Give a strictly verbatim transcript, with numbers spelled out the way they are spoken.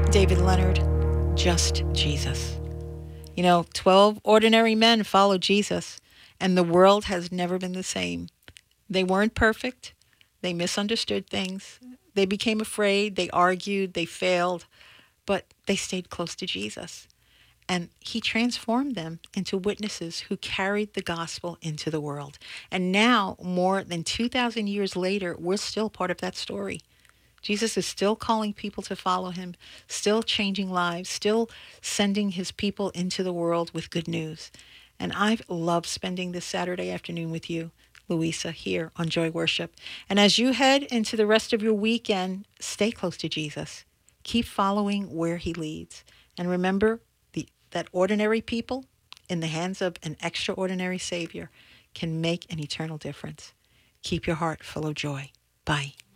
David Leonard, just Jesus. You know, twelve ordinary men followed Jesus, and the world has never been the same. They weren't perfect. They misunderstood things. They became afraid. They argued. They failed. But they stayed close to Jesus. And he transformed them into witnesses who carried the gospel into the world. And now, more than two thousand years later, we're still part of that story. Jesus is still calling people to follow him, still changing lives, still sending his people into the world with good news. And I've loved spending this Saturday afternoon with you, Louisa, here on Joy Worship. And as you head into the rest of your weekend, stay close to Jesus. Keep following where he leads. And remember the, that ordinary people in the hands of an extraordinary Savior can make an eternal difference. Keep your heart full of joy. Bye.